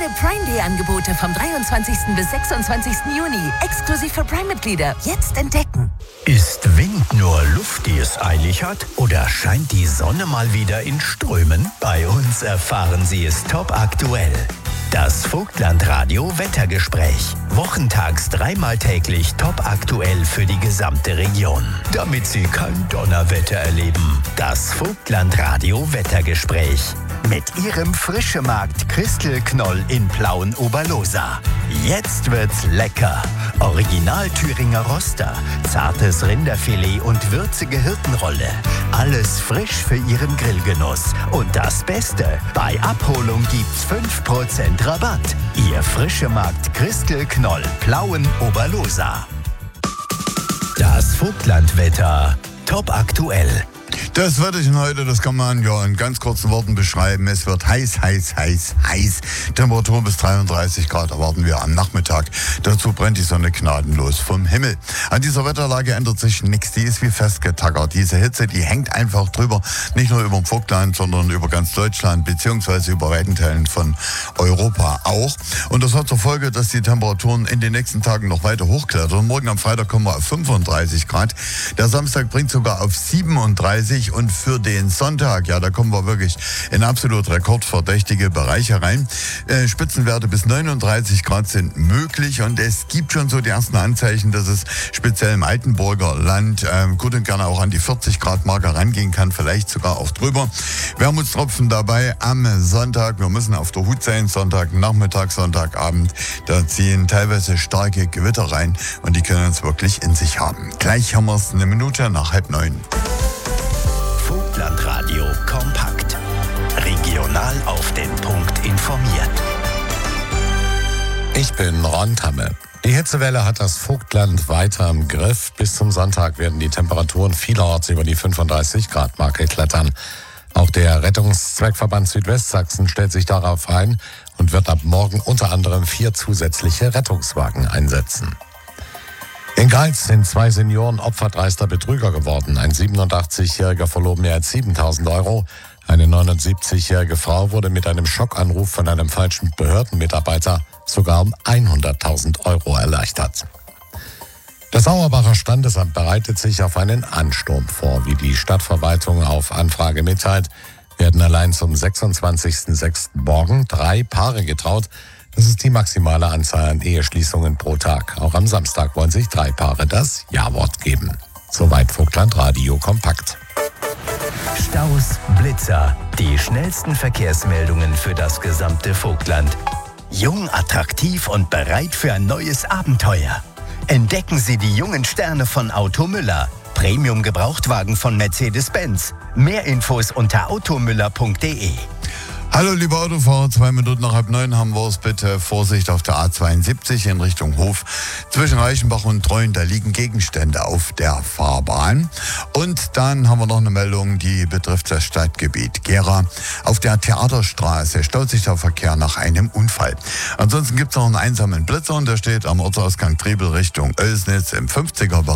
Alle Prime Day Angebote vom 23. bis 26. Juni. Exklusiv für Prime-Mitglieder. Jetzt entdecken. Ist Wind nur Luft, die es eilig hat? Oder scheint die Sonne mal wieder in Strömen? Bei uns erfahren Sie es top aktuell. Das Vogtlandradio Wettergespräch. Wochentags 3-mal täglich top aktuell für die gesamte Region. Damit Sie kein Donnerwetter erleben. Das Vogtlandradio Wettergespräch. Mit Ihrem Frischemarkt Christelknoll in Plauen-Oberlosa. Jetzt wird's lecker. Original Thüringer Roster, zartes Rinderfilet und würzige Hirtenrolle. Alles frisch für Ihren Grillgenuss. Und das Beste, bei Abholung gibt's 5% Rabatt. Ihr Frischemarkt Christelknoll, Plauen-Oberlosa. Das Vogtlandwetter, top aktuell. Das Wetterchen heute, das kann man ja in ganz kurzen Worten beschreiben. Es wird heiß. Temperatur bis 33 Grad erwarten wir am Nachmittag. Dazu brennt die Sonne gnadenlos vom Himmel. An dieser Wetterlage ändert sich nichts. Die ist wie festgetackert. Diese Hitze, die hängt einfach drüber. Nicht nur über dem Vogtland, sondern über ganz Deutschland, beziehungsweise über weiten Teilen von Europa auch. Und das hat zur Folge, dass die Temperaturen in den nächsten Tagen noch weiter hochklettern. Morgen am Freitag kommen wir auf 35 Grad. Der Samstag bringt sogar auf 37. Und für den Sonntag, ja, da kommen wir wirklich in absolut rekordverdächtige Bereiche rein. Spitzenwerte bis 39 Grad sind möglich und es gibt schon so die ersten Anzeichen, dass es speziell im Altenburger Land gut und gerne auch an die 40 Grad Marke rangehen kann, vielleicht sogar auch drüber. Wermutstropfen dabei am Sonntag. Wir müssen auf der Hut sein. Sonntagnachmittag, Sonntagabend. Da ziehen teilweise starke Gewitter rein und die können uns wirklich in sich haben. Gleich haben wir es 1:01 nach 8:30. Vogtlandradio kompakt. Regional auf den Punkt informiert. Ich bin Ron Tamme. Die Hitzewelle hat das Vogtland weiter im Griff. Bis zum Sonntag werden die Temperaturen vielerorts über die 35 Grad Marke klettern. Auch der Rettungszweckverband Südwestsachsen stellt sich darauf ein und wird ab morgen unter anderem 4 zusätzliche Rettungswagen einsetzen. In Gals sind 2 Senioren Opfer dreister Betrüger geworden. Ein 87-Jähriger verlor mehr als 7.000 Euro. Eine 79-jährige Frau wurde mit einem Schockanruf von einem falschen Behördenmitarbeiter sogar um 100.000 Euro erleichtert. Das Auerbacher Standesamt bereitet sich auf einen Ansturm vor. Wie die Stadtverwaltung auf Anfrage mitteilt, werden allein zum 26.06. morgen 3 Paare getraut. Das ist die maximale Anzahl an Eheschließungen pro Tag. Auch am Samstag wollen sich 3 Paare das Ja-Wort geben. Soweit Vogtlandradio kompakt. Staus, Blitzer, die schnellsten Verkehrsmeldungen für das gesamte Vogtland. Jung, attraktiv und bereit für ein neues Abenteuer. Entdecken Sie die jungen Sterne von Auto Müller. Premium-Gebrauchtwagen von Mercedes-Benz. Mehr Infos unter automüller.de. Hallo liebe Autofahrer, 2 Minuten nach 8:30 haben wir es. Bitte Vorsicht auf der A72 in Richtung Hof. Zwischen Reichenbach und Treuen, da liegen Gegenstände auf der Fahrbahn. Und dann haben wir noch eine Meldung, die betrifft das Stadtgebiet Gera. Auf der Theaterstraße staut sich der Verkehr nach einem Unfall. Ansonsten gibt es noch einen einsamen Blitzer und der steht am Ortsausgang Triebel Richtung Oelsnitz im 50er Bereich.